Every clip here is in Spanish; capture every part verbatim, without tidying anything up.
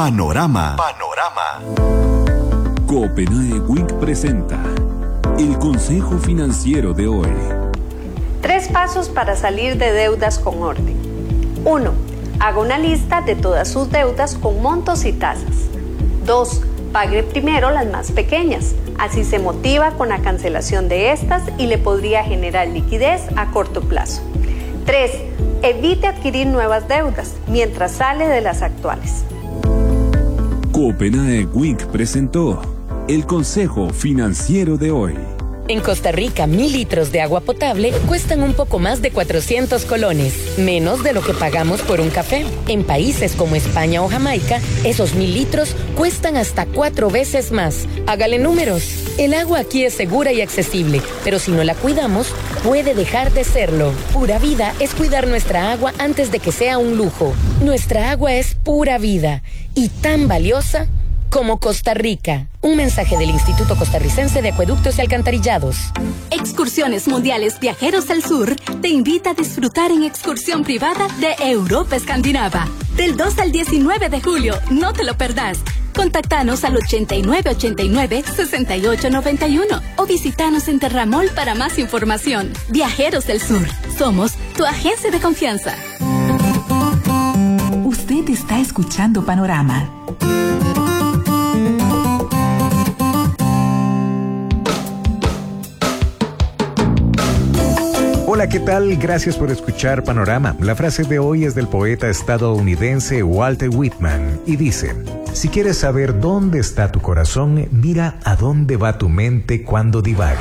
Panorama. Panorama. Copenae Week presenta el consejo financiero de hoy. Tres pasos para salir de deudas con orden. uno. Haga una lista de todas sus deudas con montos y tasas. dos. Pague primero las más pequeñas. Así se motiva con la cancelación de estas y le podría generar liquidez a corto plazo. tres. Evite adquirir nuevas deudas mientras sale de las actuales. Copenae Week presentó el consejo financiero de hoy. En Costa Rica, mil litros de agua potable cuestan un poco más de cuatrocientos colones, menos de lo que pagamos por un café. En países como España o Jamaica, esos mil litros cuestan hasta cuatro veces más. Hágale números. El agua aquí es segura y accesible, pero si no la cuidamos, puede dejar de serlo. Pura vida es cuidar nuestra agua antes de que sea un lujo. Nuestra agua es pura vida y tan valiosa como Costa Rica. Un mensaje del Instituto Costarricense de Acueductos y Alcantarillados. Excursiones Mundiales Viajeros al Sur te invita a disfrutar en excursión privada de Europa Escandinava. Del dos al diecinueve de julio, no te lo perdás. Contáctanos al ochenta y nueve ochenta y nueve, sesenta y ocho noventa y uno o visítanos en Terramol para más información. Viajeros del Sur, somos tu agencia de confianza. Usted está escuchando Panorama. Hola, ¿qué tal? Gracias por escuchar Panorama. La frase de hoy es del poeta estadounidense Walter Whitman y dice: si quieres saber dónde está tu corazón, mira a dónde va tu mente cuando divaga.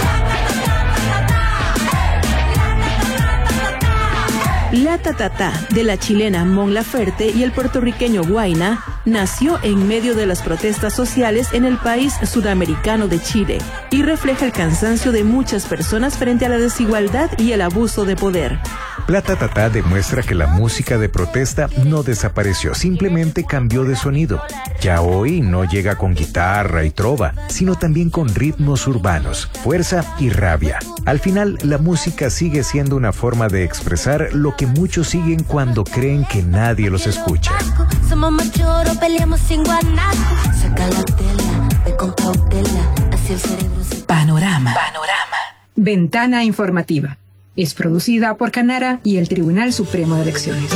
La Tatatá de la chilena Mon Laferte y el puertorriqueño Huayna nació en medio de las protestas sociales en el país sudamericano de Chile y refleja el cansancio de muchas personas frente a la desigualdad y el abuso de poder. La Tatatá demuestra que la música de protesta no desapareció, simplemente cambió de sonido. Ya hoy no llega con guitarra y trova, sino también con ritmos urbanos, fuerza y rabia. Al final, la música sigue siendo una forma de expresar lo que muchos siguen cuando creen que nadie los escucha. Somos machoros, peleamos sin guanaco. Saca la tela, ve con cautela, así el cerebro se... Panorama. Panorama. Ventana informativa. Es producida por Canara y el Tribunal Supremo de Elecciones.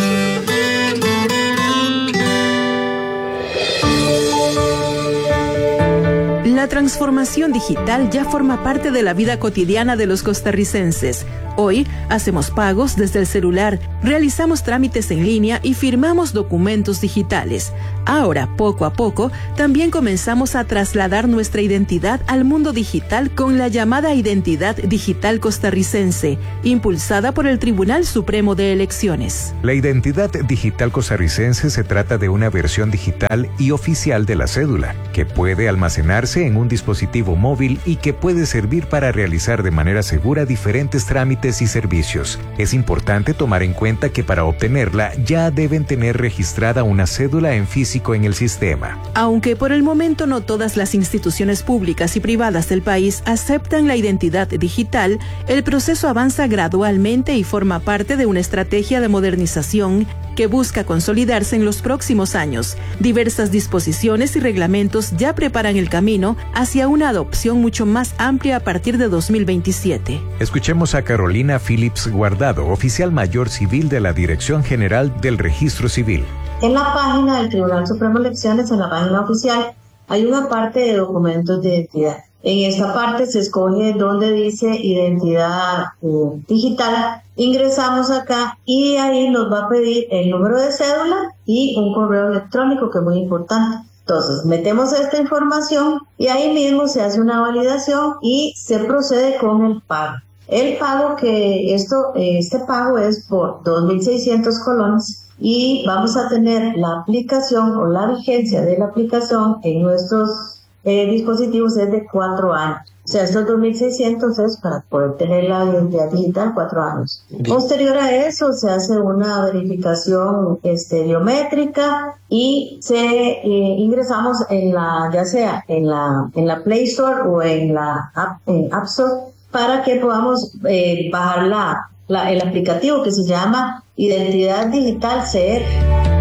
La transformación digital ya forma parte de la vida cotidiana de los costarricenses. Hoy hacemos pagos desde el celular, realizamos trámites en línea y firmamos documentos digitales. Ahora, poco a poco, también comenzamos a trasladar nuestra identidad al mundo digital con la llamada Identidad Digital Costarricense, impulsada por el Tribunal Supremo de Elecciones. La Identidad Digital Costarricense se trata de una versión digital y oficial de la cédula, que puede almacenarse en un dispositivo móvil y que puede servir para realizar de manera segura diferentes trámites y servicios. Es importante tomar en cuenta que para obtenerla ya deben tener registrada una cédula en físico en el sistema. Aunque por el momento no todas las instituciones públicas y privadas del país aceptan la identidad digital, el proceso avanza gradualmente y forma parte de una estrategia de modernización que busca consolidarse en los próximos años. Diversas disposiciones y reglamentos ya preparan el camino hacia una adopción mucho más amplia a partir de dos mil veintisiete. Escuchemos a Carolina Phillips Guardado, oficial mayor civil de la Dirección General del Registro Civil. En la página del Tribunal Supremo de Elecciones, en la página oficial, hay una parte de documentos de identidad. En esta parte se escoge donde dice identidad eh, digital. Ingresamos acá y ahí nos va a pedir el número de cédula y un correo electrónico, que es muy importante. Entonces, metemos esta información y ahí mismo se hace una validación y se procede con el pago. El pago que esto, este pago es por dos mil seiscientos colones y vamos a tener la aplicación o la vigencia de la aplicación en nuestros eh, dispositivos es de cuatro años. O sea, estos dos mil seiscientos es para poder tener la identidad digital cuatro años. Bien. Posterior a eso se hace una verificación este, biométrica y se eh, ingresamos en la, ya sea en la, en la Play Store o en la App, en App Store, para que podamos eh, bajar la, la, el aplicativo que se llama Identidad Digital C R.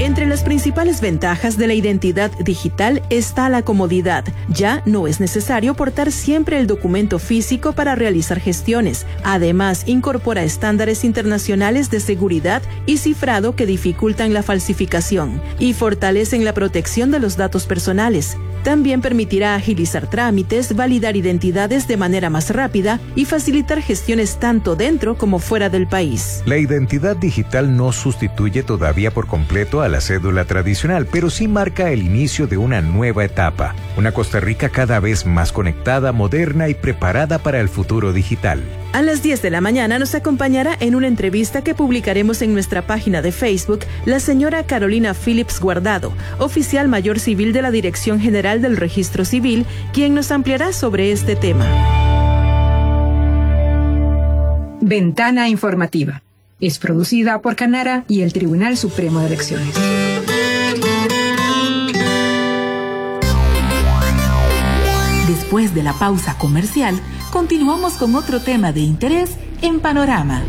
Entre las principales ventajas de la identidad digital está la comodidad. Ya no es necesario portar siempre el documento físico para realizar gestiones. Además, incorpora estándares internacionales de seguridad y cifrado que dificultan la falsificación y fortalecen la protección de los datos personales. También permitirá agilizar trámites, validar identidades de manera más rápida y facilitar gestiones tanto dentro como fuera del país. La identidad digital no sustituye todavía por completo a la cédula tradicional, pero sí marca el inicio de una nueva etapa. Una Costa Rica cada vez más conectada, moderna y preparada para el futuro digital. A las diez de la mañana nos acompañará en una entrevista que publicaremos en nuestra página de Facebook la señora Carolina Phillips Guardado, oficial mayor civil de la Dirección General del Registro Civil, quien nos ampliará sobre este tema. Ventana Informativa. Es producida por Canara y el Tribunal Supremo de Elecciones. Después de la pausa comercial, continuamos con otro tema de interés en Panorama.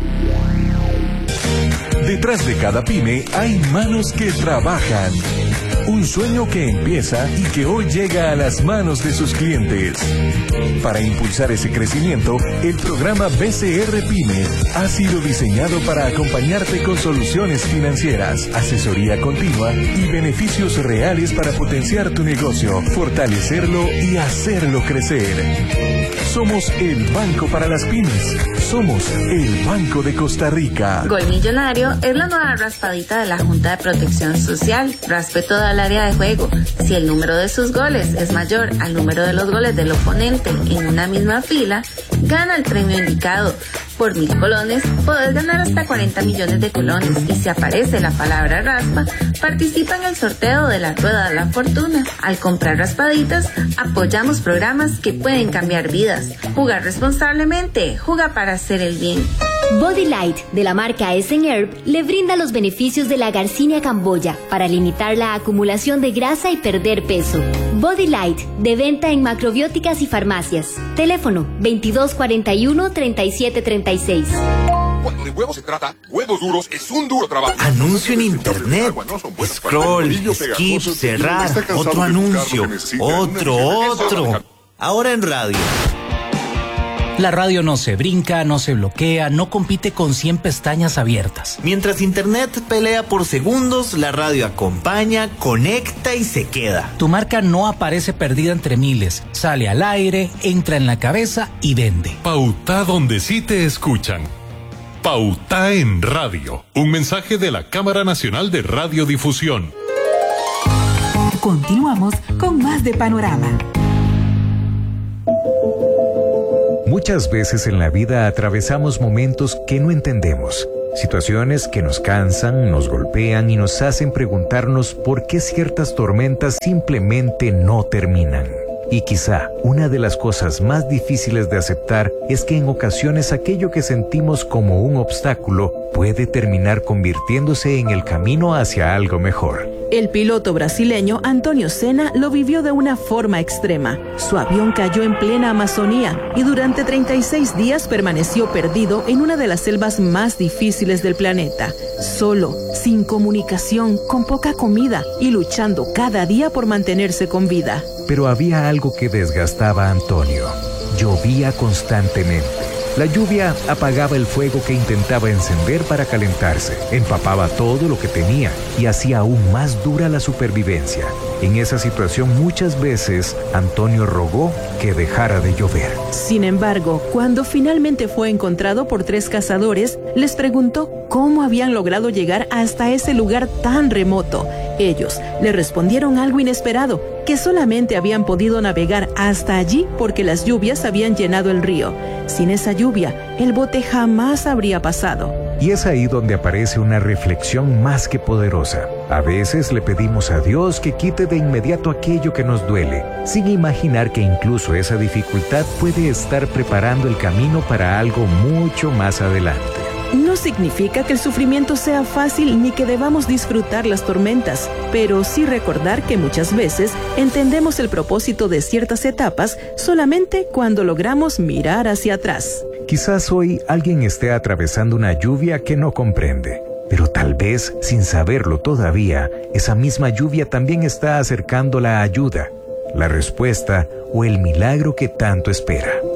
Detrás de cada pyme hay manos que trabajan. Un sueño que empieza y que hoy llega a las manos de sus clientes. Para impulsar ese crecimiento, el programa B C R Pyme ha sido diseñado para acompañarte con soluciones financieras, asesoría continua y beneficios reales para potenciar tu negocio, fortalecerlo y hacerlo crecer. Somos el banco para las pymes. Somos el Banco de Costa Rica. Gol Millonario es la nueva raspadita de la Junta de Protección Social. Raspe toda el área de juego. Si el número de sus goles es mayor al número de los goles del oponente en una misma fila, gana el premio indicado. Por mil colones, podés ganar hasta cuarenta millones de colones. Y si aparece la palabra raspa, participa en el sorteo de la Rueda de la Fortuna. Al comprar raspaditas, apoyamos programas que pueden cambiar vidas. Jugar responsablemente, juega para hacer el bien. Body Light, de la marca Essen Herb, le brinda los beneficios de la Garcinia camboya para limitar la acumulación de grasa y perder peso. Body Light, de venta en macrobióticas y farmacias. Teléfono veintidós cuarenta y uno, treinta y siete treinta y seis. Cuando de huevos se trata, Huevos Duros es un duro trabajo. Anuncio en internet. Scroll, skip, cerrar. Otro anuncio. Otro, otro. Ahora en radio. La radio no se brinca, no se bloquea, no compite con cien pestañas abiertas. Mientras internet pelea por segundos, la radio acompaña, conecta y se queda. Tu marca no aparece perdida entre miles, sale al aire, entra en la cabeza y vende. Pauta donde sí te escuchan. Pauta en radio. Un mensaje de la Cámara Nacional de Radiodifusión. Continuamos con más de Panorama. Muchas veces en la vida atravesamos momentos que no entendemos, situaciones que nos cansan, nos golpean y nos hacen preguntarnos por qué ciertas tormentas simplemente no terminan. Y quizá una de las cosas más difíciles de aceptar es que en ocasiones aquello que sentimos como un obstáculo puede terminar convirtiéndose en el camino hacia algo mejor. El piloto brasileño Antonio Senna lo vivió de una forma extrema. Su avión cayó en plena Amazonía y durante treinta y seis días permaneció perdido en una de las selvas más difíciles del planeta. Solo, sin comunicación, con poca comida y luchando cada día por mantenerse con vida. Pero había algo que desgastaba a Antonio. Llovía constantemente. La lluvia apagaba el fuego que intentaba encender para calentarse, empapaba todo lo que tenía y hacía aún más dura la supervivencia. En esa situación muchas veces Antonio rogó que dejara de llover. Sin embargo, cuando finalmente fue encontrado por tres cazadores, les preguntó cómo habían logrado llegar hasta ese lugar tan remoto. Ellos le respondieron algo inesperado, que solamente habían podido navegar hasta allí porque las lluvias habían llenado el río. Sin esa lluvia, el bote jamás habría pasado. Y es ahí donde aparece una reflexión más que poderosa. A veces le pedimos a Dios que quite de inmediato aquello que nos duele, sin imaginar que incluso esa dificultad puede estar preparando el camino para algo mucho más adelante. No significa que el sufrimiento sea fácil ni que debamos disfrutar las tormentas, pero sí recordar que muchas veces entendemos el propósito de ciertas etapas solamente cuando logramos mirar hacia atrás. Quizás hoy alguien esté atravesando una lluvia que no comprende, Pero tal vez, sin saberlo todavía, esa misma lluvia también está acercando la ayuda, la respuesta o el milagro que tanto espera.